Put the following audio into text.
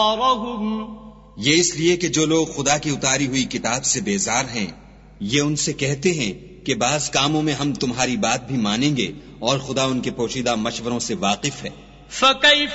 ये इसलिए कि जो लोग खुदा की उतारी हुई किताब से बेजार हैं, ये उनसे कहते हैं कि बाज कामों में हम तुम्हारी बात भी मानेंगे और खुदा उनके पोशीदा मशवरों से वाकिफ है।